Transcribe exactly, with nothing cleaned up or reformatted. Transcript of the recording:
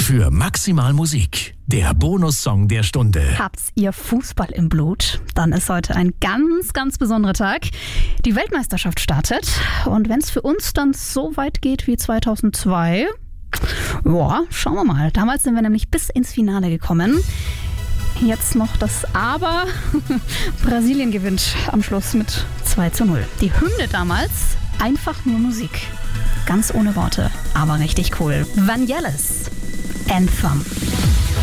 für Maximal Musik, der Bonussong der Stunde. Habt ihr Fußball im Blut? Dann ist heute ein ganz, ganz besonderer Tag. Die Weltmeisterschaft startet und wenn es für uns dann so weit geht wie zweitausendzwei, ja, schauen wir mal. Damals sind wir nämlich bis ins Finale gekommen. Jetzt noch das Aber. Brasilien gewinnt am Schluss mit zwei zu null. Die Hymne damals, einfach nur Musik. Ganz ohne Worte, aber richtig cool. Vangelis, Anthem.